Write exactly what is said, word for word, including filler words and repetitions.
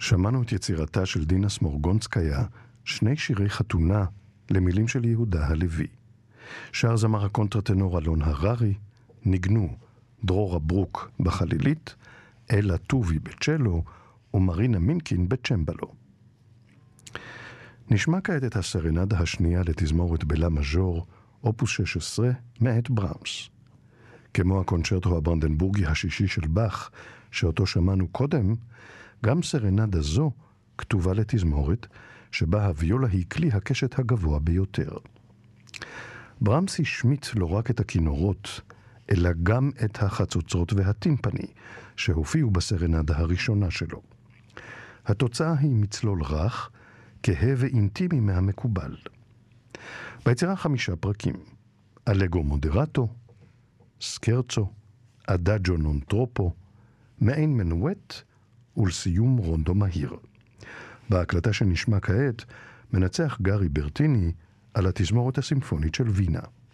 שמענו את יצירתה של דינה סמורגונסקיה, שני שירי חתונה למילים של יהודה הלוי. שר זמר הקונטרטנור אלון הררי, ניגנו דרורה ברוק בחלילית, אלה טובי בצ'לו ומרינה מינקין בצ'מבלו. נשמע כעת את הסרנדה השנייה לתזמורת בלה מז'ור, אופוס שש עשרה, מאת ברמס. כמו הקונצ'רטו הברנדנבורגי השישי של באך, שאותו שמענו קודם, גם סרנדה זו כתובה לתזמורת, שבה הוויולה היא כלי הקשת הגבוה ביותר. ברמס השמיט לא רק את הכינורות, אלא גם את החצוצרות והטימפני, שהופיעו בסרנדה הראשונה שלו. התוצאה היא מצלול רך, כהה ואינטימי מהמקובל. ביצירה חמישה פרקים, אלגו מודרטו, סקרצו, אדאג'ו נון טרופו, מעין מנואט ולסיום רונדו מהיר. בהקלטה שנשמע כעת מנצח גארי ברטיני על התזמורת הסימפונית של וינה.